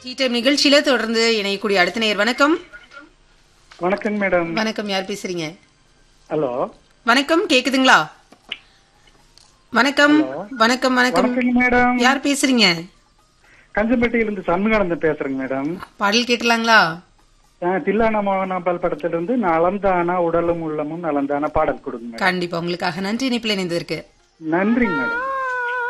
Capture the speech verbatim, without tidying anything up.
Tea time நிகழ்ச்சியில தொடர்ந்து இணையக்கூடிய அடுத்த நேயர். வணக்கம். வணக்கம் மேடம். வணக்கம். யார் பேசுறீங்க? ஹலோ. வணக்கம். கேக்குதுங்களா? வணக்கம். வணக்கம். வணக்கம் வணக்கம் மேடம். யார் பேசுறீங்க? கஞ்சம்பட்டியிலிருந்து சண்முகானந்தம் பேசுறேங்க மேடம். பாடல் கேட்கலாங்களா? தில்லானா மோகனாம்பாள் படத்திலிருந்து நலந்தானா உடலும் உள்ளமும் நலந்தானா பாடல் கொடுங்க மேடம். கண்டிப்பா உங்களுக்காக. நன்றி இணைப்பில் இணைந்ததற்கு. நன்றிங்க மேடம்.